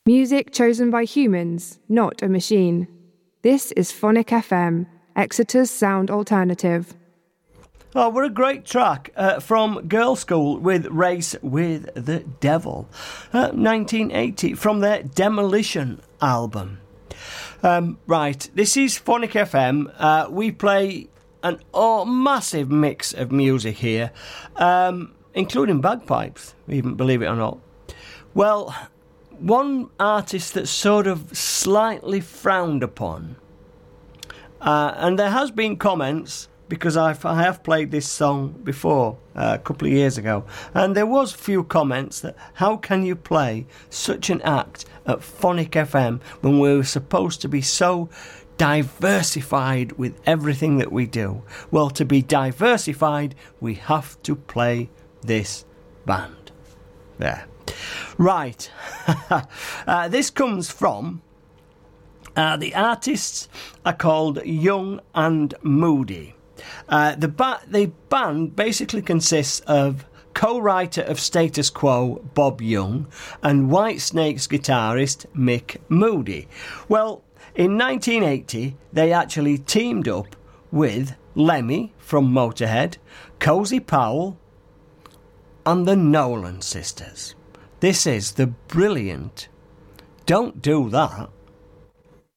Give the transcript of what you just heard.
Music chosen by humans, not a machine. This is Phonic FM, Exeter's sound alternative. Oh, what a great track from Girl School with Race with the Devil, 1980, from their Demolition album. Right, this is Phonic FM. We play an massive mix of music here, including bagpipes, even, believe it or not. Well, one artist that's sort of slightly frowned upon, and there has been comments, because I have played this song before, a couple of years ago, and there was a few comments that how can you play such an act at Phonic FM when we're supposed to be so diversified with everything that we do? Well, to be diversified, we have to play this band. There. Right. This comes from... the artists are called Young and Moody. The band basically consists of co-writer of Status Quo, Bob Young, and Whitesnake's guitarist, Mick Moody. Well, in 1980, they actually teamed up with Lemmy from Motorhead, Cozy Powell, and the Nolan Sisters. This is the brilliant Don't Do That